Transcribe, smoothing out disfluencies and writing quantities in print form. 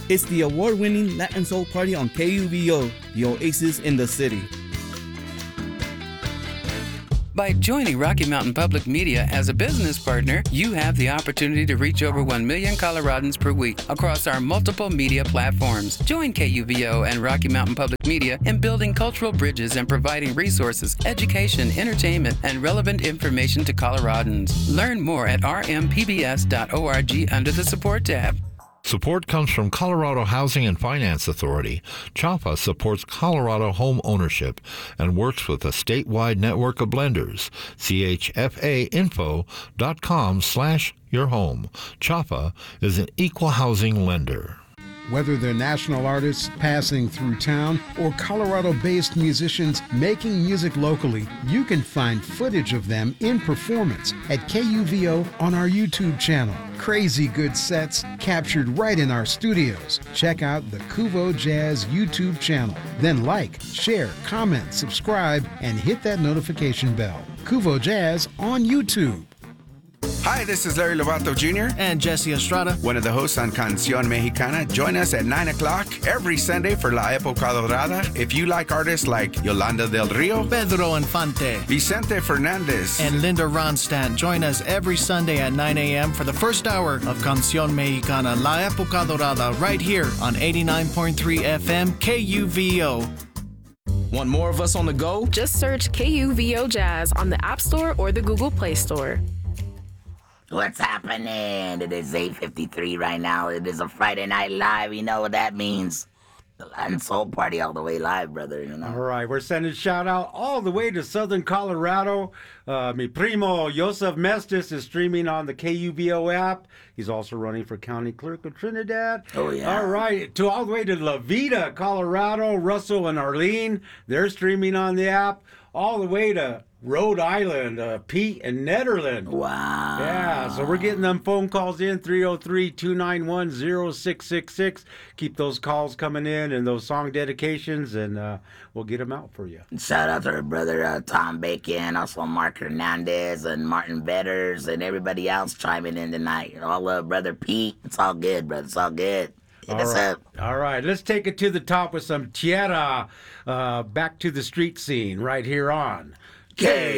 It's the award-winning Latin Soul Party on KUVO, the oasis in the city. By joining Rocky Mountain Public Media as a business partner, you have the opportunity to reach over 1 million Coloradans per week across our multiple media platforms. Join KUVO and Rocky Mountain Public Media in building cultural bridges and providing resources, education, entertainment, and relevant information to Coloradans. Learn more at rmpbs.org under the Support tab. Support comes from Colorado Housing and Finance Authority. CHAPA supports Colorado home ownership and works with a statewide network of lenders. chfainfo.com/yourhome. CHAPA is an equal housing lender. Whether they're national artists passing through town or Colorado-based musicians making music locally, you can find footage of them in performance at KUVO on our YouTube channel. Crazy good sets captured right in our studios. Check out the Kuvo Jazz YouTube channel. Then like, share, comment, subscribe, and hit that notification bell. Kuvo Jazz on YouTube. Hi, this is Larry Lovato Jr. and Jesse Estrada, one of the hosts on Canción Mexicana. Join us at 9 o'clock every Sunday for La Época Dorada. If you like artists like Yolanda del Rio, Pedro Infante, Vicente Fernandez, and Linda Ronstadt, join us every Sunday at 9 a.m. for the first hour of Canción Mexicana, La Época Dorada, right here on 89.3 FM KUVO. Want more of us on the go? Just search KUVO Jazz on the App Store or the Google Play Store. What's happening? It is 8:53 right now. It is a Friday Night Live. You know what that means. The Latin Soul Party all the way live, brother. You know? All right, we're sending a shout out all the way to Southern Colorado. Mi primo Joseph Mestis is streaming on the KUVO app. He's also running for county clerk of Trinidad. Oh, yeah. All right, to all the way to La Vida, Colorado. Russell and Arlene, they're streaming on the app. All the way to Rhode Island, Pete and Nederland. Wow. Yeah, so we're getting them phone calls in, 303-291-0666. Keep those calls coming in and those song dedications, and we'll get them out for you. Shout out to our brother Tom Bacon, also Mark Hernandez and Martin Vetters and everybody else chiming in tonight. All love, brother Pete. It's all good, brother. It's all good. All right, let's take it to the top with some Tierra, back to the street scene right here on K